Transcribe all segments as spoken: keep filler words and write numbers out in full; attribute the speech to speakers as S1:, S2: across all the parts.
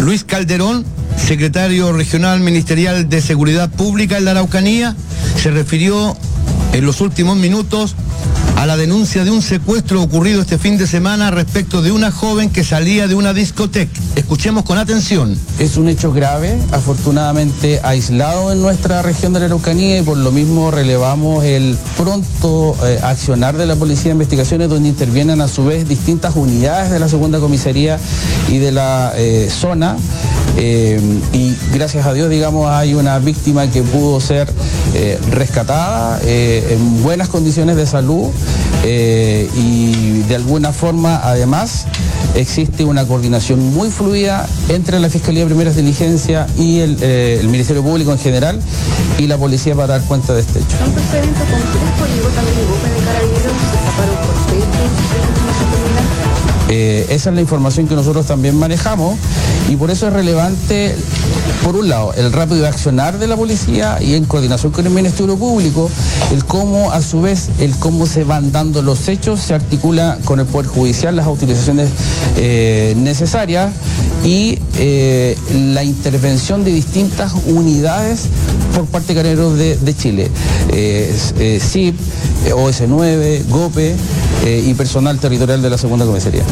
S1: Luis Calderón, secretario regional ministerial de Seguridad Pública en la Araucanía, se refirió en los últimos minutos a la denuncia de un secuestro ocurrido este fin de semana respecto de una joven que salía de una discoteca. Escuchemos con atención.
S2: Es un hecho grave, afortunadamente aislado en nuestra región de la Araucanía, y por lo mismo relevamos el pronto eh, accionar de la Policía de Investigaciones, donde intervienen a su vez distintas unidades de la segunda comisaría y de la eh, zona. Eh, y gracias a Dios, digamos, hay una víctima que pudo ser eh, rescatada eh, en buenas condiciones de salud, eh, y de alguna forma además existe una coordinación muy fluida entre la Fiscalía de Primeras Diligencias y el, eh, el Ministerio Público en general y la policía para dar cuenta de este hecho.
S3: ¿Son procedimientos complejos? ¿Llegó también el golpe de carabineros? ¿Se separó por Facebook?
S2: Eh, esa es la información que nosotros también manejamos, y por eso es relevante, por un lado, el rápido accionar de la policía y en coordinación con el Ministerio Público, el cómo, a su vez, el cómo se van dando los hechos, se articula con el Poder Judicial las autorizaciones eh, necesarias y eh, la intervención de distintas unidades por parte de Carabineros de, de Chile, eh, eh, S I P, O S nueve, GOPE eh, y personal territorial de la segunda comisaría.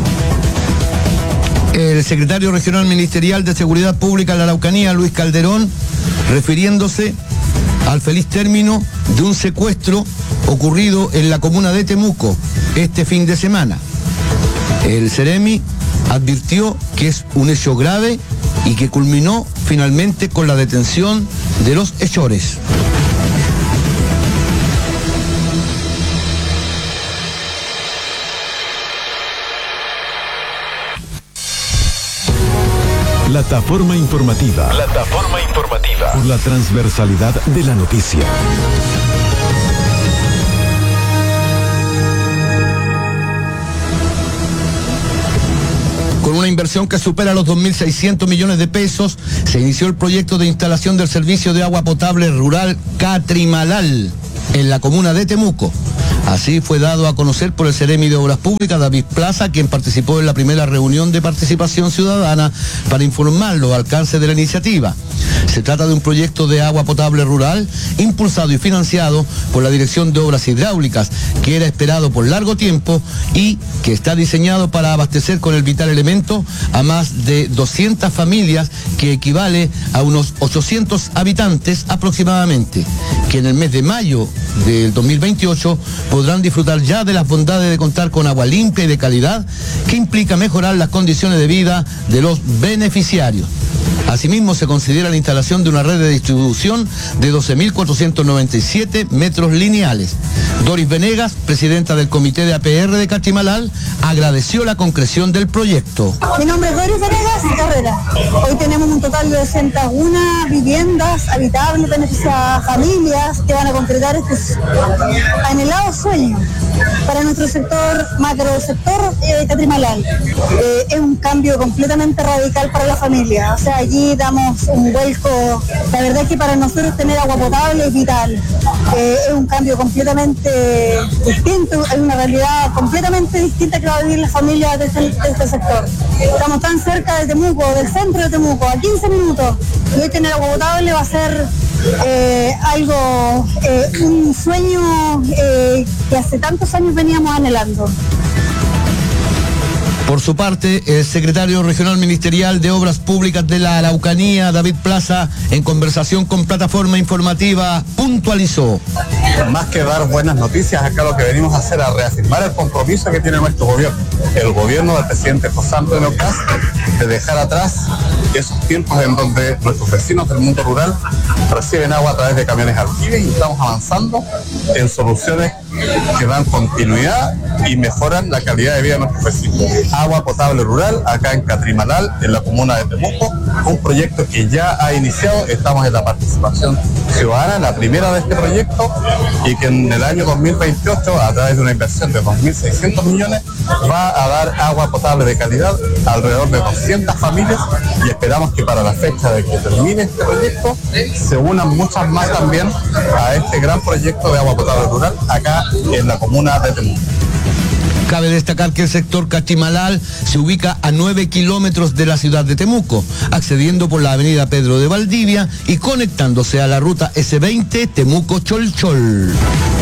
S1: El secretario regional ministerial de Seguridad Pública en la Araucanía, Luis Calderón, refiriéndose al feliz término de un secuestro ocurrido en la comuna de Temuco este fin de semana. El Ceremi advirtió que es un hecho grave y que culminó finalmente con la detención de los hechores.
S4: Plataforma informativa. Plataforma informativa. Por la transversalidad de la noticia.
S1: Con una inversión que supera los dos mil seiscientos millones de pesos, se inició el proyecto de instalación del servicio de agua potable rural Catrimalal en la comuna de Temuco. Así fue dado a conocer por el Ceremi de Obras Públicas, David Plaza, quien participó en la primera reunión de participación ciudadana para informar los alcances de la iniciativa. Se trata de un proyecto de agua potable rural impulsado y financiado por la Dirección de Obras Hidráulicas, que era esperado por largo tiempo y que está diseñado para abastecer con el vital elemento a más de doscientas familias, que equivale a unos ochocientos habitantes aproximadamente, que en el mes de mayo del dos mil veintiocho podrán disfrutar ya de las bondades de contar con agua limpia y de calidad, que implica mejorar las condiciones de vida de los beneficiarios. Asimismo, se considera la instalación de una red de distribución de doce mil cuatrocientos noventa y siete metros lineales. Doris Venegas, presidenta del Comité de A P R de Catrimalal, agradeció la concreción del proyecto.
S5: Mi nombre es Doris Venegas Carrera. Hoy tenemos un total de doscientas una viviendas habitables, beneficiadas familias que van a concretar este anhelado sueño para nuestro sector, macro sector eh, Catrimalal. Eh, es un cambio completamente radical para la familia. O sea, allí damos un vuelco. La verdad es que para nosotros tener agua potable es vital. Eh, es un cambio completamente distinto, es una realidad completamente distinta que va a vivir la familia de este, de este sector. Estamos tan cerca de Temuco, del centro de Temuco, a quince minutos, y hoy tener agua potable va a ser eh, algo, eh, un sueño eh, que hace tantos años veníamos anhelando.
S1: Por su parte, el secretario regional ministerial de Obras Públicas de la Araucanía, David Plaza, en conversación con Plataforma Informativa, puntualizó.
S6: Más que dar buenas noticias, acá lo que venimos a hacer es a reafirmar el compromiso que tiene nuestro gobierno, el gobierno del presidente José Antonio Kast, de dejar atrás esos tiempos en donde nuestros vecinos del mundo rural reciben agua a través de camiones aljibes, y estamos avanzando en soluciones que dan continuidad y mejoran la calidad de vida de nuestros vecinos. Agua potable rural acá en Catrimalal, en la comuna de Temuco, un proyecto que ya ha iniciado. Estamos en la participación ciudadana, la primera de este proyecto, y que en el año dos mil veintiocho, a través de una inversión de dos mil seiscientos millones, va a dar agua potable de calidad a alrededor de doscientas familias, y esperamos que para la fecha de que termine este proyecto se unan muchas más también a este gran proyecto de agua potable rural acá en la comuna de Temuco.
S1: Cabe destacar que el sector Cachimalal se ubica a nueve kilómetros de la ciudad de Temuco, accediendo por la avenida Pedro de Valdivia y conectándose a la ruta ese veinte Temuco-Cholchol.